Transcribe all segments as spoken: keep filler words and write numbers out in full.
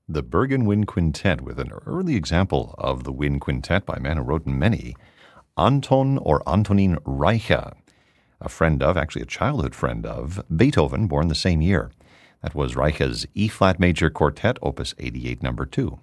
the Bergen Wind Quintet with an early example of the wind quintet by a man who wrote many, Anton or Antonin Reicha, a friend of, actually a childhood friend of, Beethoven, born the same year. That was Reicha's E-flat major quartet, opus eighty-eight, number two.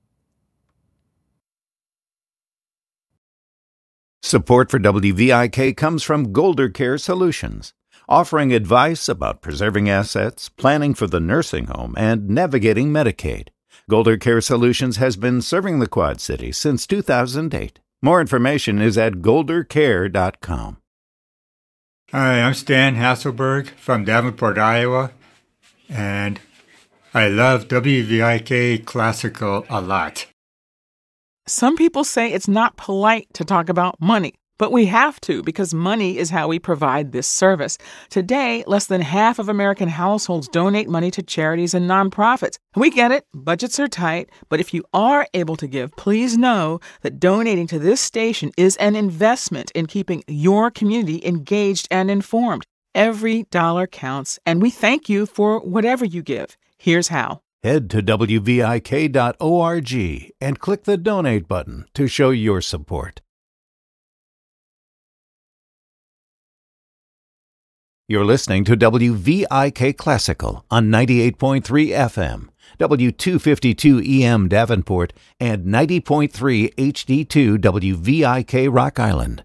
Support for W V I K comes from Golder Care Solutions, offering advice about preserving assets, planning for the nursing home, and navigating Medicaid. Golder Care Solutions has been serving the Quad Cities since two thousand eight. More information is at golder care dot com. Hi, I'm Stan Hasselberg from Davenport, Iowa, and I love W V I K Classical a lot. Some people say it's not polite to talk about money, but we have to because money is how we provide this service. Today, less than half of American households donate money to charities and nonprofits. We get it, budgets are tight, but if you are able to give, please know that donating to this station is an investment in keeping your community engaged and informed. Every dollar counts, and we thank you for whatever you give. Here's how. Head to W V I K dot org and click the Donate button to show your support. You're listening to W V I K Classical on ninety-eight point three F M, W two fifty-two E M Davenport, and ninety point three H D two W V I K Rock Island.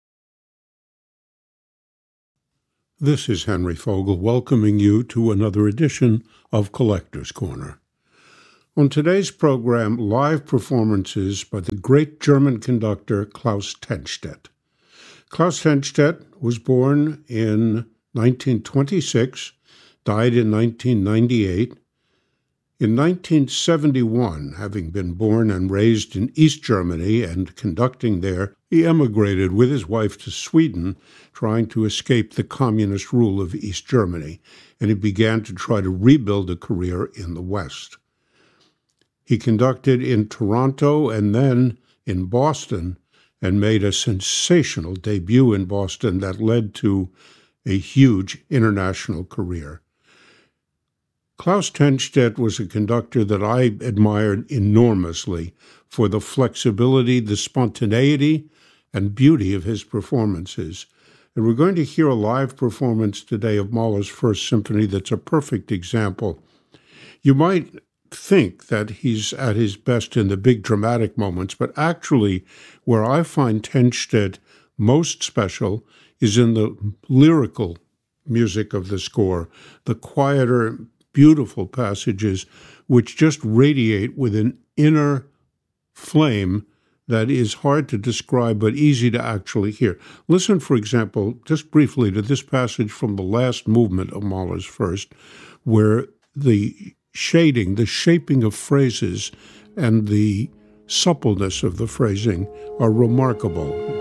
This is Henry Fogel welcoming you to another edition of Collector's Corner. On today's program, live performances by the great German conductor Klaus Tennstedt. Klaus Tennstedt was born in nineteen twenty-six, died in nineteen ninety-eight. In nineteen seventy-one, having been born and raised in East Germany and conducting there, he emigrated with his wife to Sweden, trying to escape the communist rule of East Germany, and he began to try to rebuild a career in the West. He conducted in Toronto and then in Boston, and made a sensational debut in Boston that led to a huge international career. Klaus Tennstedt was a conductor that I admired enormously for the flexibility, the spontaneity, and beauty of his performances. And we're going to hear a live performance today of Mahler's First Symphony that's a perfect example. You might think that he's at his best in the big dramatic moments, but actually where I find Tennstedt most special is in the lyrical music of the score, the quieter, beautiful passages which just radiate with an inner flame that is hard to describe but easy to actually hear. Listen, for example, just briefly to this passage from the last movement of Mahler's First, where the shading, the shaping of phrases and the suppleness of the phrasing are remarkable.